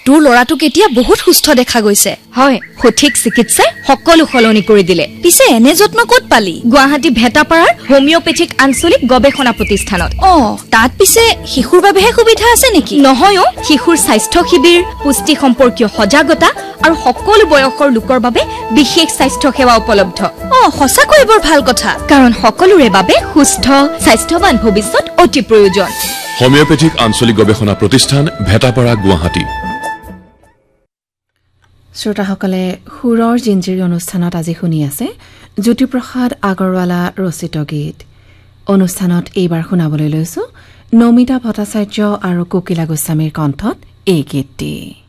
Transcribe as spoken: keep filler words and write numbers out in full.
তোৰ ল'ৰাটোক এতিয়া বহুত সুস্থ দেখা গৈছে হয় সঠিক চিকিৎসাই সকলো সলনি কৰি দিলে পিছে এনে যত্ন ক'ত পালি গুৱাহাটী ভেটাপাৰাৰ হোমিওপেথিক আঞ্চলিক গৱেষণা প্ৰতিষ্ঠানত অ তাত পিছে শিশুৰ বাবেহে সুবিধা আছে নেকি নহয় অ শিশুৰ স্বাস্থ্য শিবিৰ পুষ্টি সম্পৰ্কীয় সজাগতা আৰু সকলো বয়সৰ লোকৰ বাবে বিশেষ স্বাস্থ্য সেৱা উপলব্ধ অ সঁচাকৈ বৰ ভাল কথা কাৰণ সকলোৰে বাবে সুস্থ স্বাস্থ্যৱান ভৱিষ্যত অতি প্ৰয়োজন হোমিওপেথিক আঞ্চলিক গৱেষণা প্ৰতিষ্ঠান ভেটাপাৰা গুৱাহাটী শ্ৰোতাসকলে সুৰৰ জিঞ্জিৰি অনুষ্ঠানত আজি শুনি আছে জ্যোতিপ্ৰসাদ আগৰৱালা ৰচিত গীত অনুষ্ঠানত এইবাৰ শুনাবলৈ লৈছো নমিতা ভট্টাচাৰ্য আৰু কোকিলা গোস্বামীৰ কণ্ঠত এই গীতটি